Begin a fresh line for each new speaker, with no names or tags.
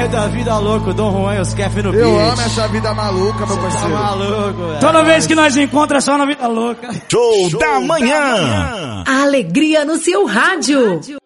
meio da vida louca, o Dom Juan e os Kef no beat.
Eu amo essa vida maluca, meu
Tá
parceiro.
maluco, velho.
Toda vez que nós encontramos é só na vida louca.
Show da manhã.
A alegria no seu rádio.